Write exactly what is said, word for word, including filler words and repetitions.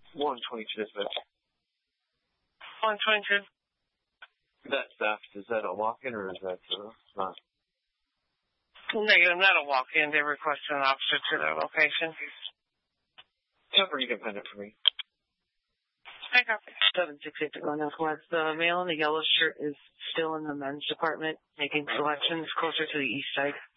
one twenty-two is that? one twenty-two. That theft, is that a walk-in or is that uh, not? Negative, not a walk-in. They requested an officer to their location. Cover, you can find it for me. I copy. seven six eight to go northwest. The male in the yellow shirt is still in the men's department making selections closer to the east side.